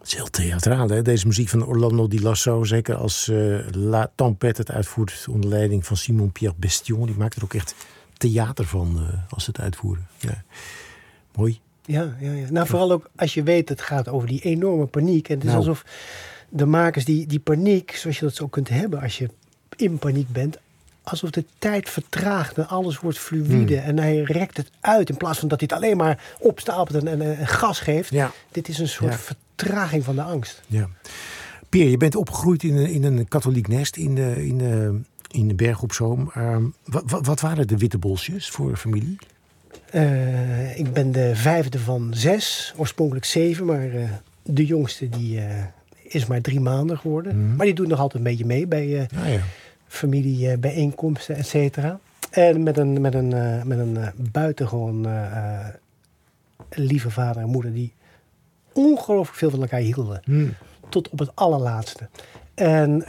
Het is heel theatraal, hè? Deze muziek van Orlando Di Lasso. Zeker als La Tempête het uitvoert onder leiding van Simon-Pierre Bestion. Die maakt er ook echt theater van als ze het uitvoeren. Ja. Mooi. Ja. Nou, vooral ook als je weet, het gaat over die enorme paniek. En het is alsof de makers die paniek, zoals je dat zo kunt hebben als je in paniek bent, alsof de tijd vertraagt en alles wordt fluïde. En hij rekt het uit in plaats van dat hij het alleen maar opstapelt en gas geeft. Ja. Dit is een soort vertraging van de angst. Ja. Peer, je bent opgegroeid in een katholiek nest in de Berg op Zoom. Wat waren de Wittebolsjes voor familie? Ik ben de 5e van 6, oorspronkelijk 7, maar de jongste die is maar 3 maanden geworden. Maar die doet nog altijd een beetje mee bij familiebijeenkomsten, et cetera. En met een buitengewoon lieve vader en moeder die ongelooflijk veel van elkaar hielden. Tot op het allerlaatste. En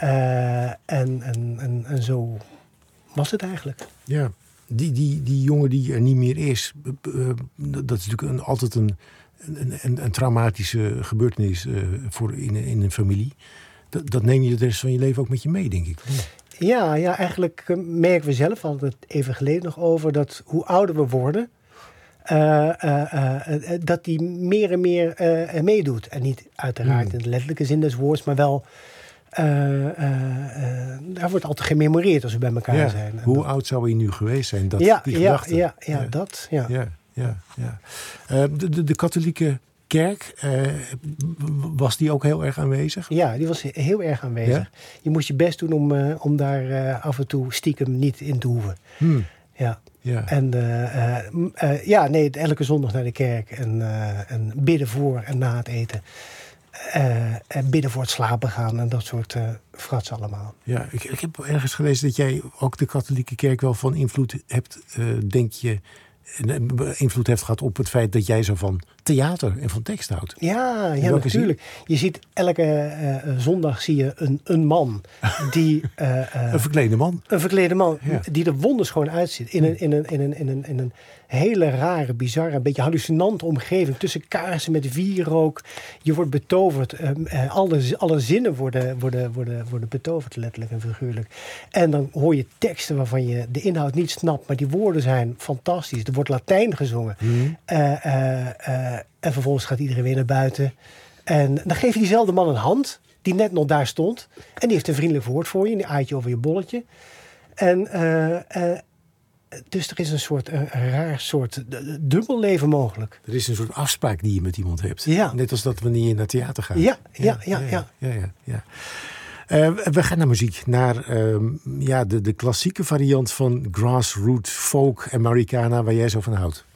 zo was het eigenlijk. Ja. Die jongen die er niet meer is, dat is natuurlijk altijd een traumatische gebeurtenis voor in een familie. Dat neem je de rest van je leven ook met je mee, denk ik. Ja, eigenlijk merken we zelf, hadden we het even geleden nog over, dat hoe ouder we worden, dat die meer en meer meedoet. En niet uiteraard in de letterlijke zin des woords, maar wel daar wordt altijd gememoreerd als we bij elkaar zijn. En hoe oud zou hij nu geweest zijn? Dat De katholieke kerk, was die ook heel erg aanwezig? Ja, die was heel erg aanwezig. Ja? Je moest je best doen om daar af en toe stiekem niet in te hoeven. Ja. Ja. En elke zondag naar de kerk en bidden voor en na het eten. En bidden voor het slapen gaan en dat soort frats allemaal. Ja, ik heb ergens gelezen dat jij ook de katholieke kerk wel van invloed hebt, denk je, invloed heeft gehad op het feit dat jij zo van theater en van tekst houdt. Ja, natuurlijk. Je ziet elke zondag zie je een man die een verklede man. Een verklede man die er wonderschoon uitziet in een hele rare, bizarre, een beetje hallucinante omgeving tussen kaarsen met wierook. Je wordt betoverd. Alle zinnen worden betoverd, letterlijk en figuurlijk. En dan hoor je teksten waarvan je de inhoud niet snapt, maar die woorden zijn fantastisch. Er wordt Latijn gezongen. En vervolgens gaat iedereen weer naar buiten. En dan geef je diezelfde man een hand, die net nog daar stond. En die heeft een vriendelijk woord voor je. En die aait je over je bolletje. En dus er is een raar soort dubbelleven mogelijk. Er is een soort afspraak die je met iemand hebt. Ja. Net als dat wanneer je naar theater gaat. Ja. We gaan naar muziek. Naar de klassieke variant van grassroot folk Americana, waar jij zo van houdt.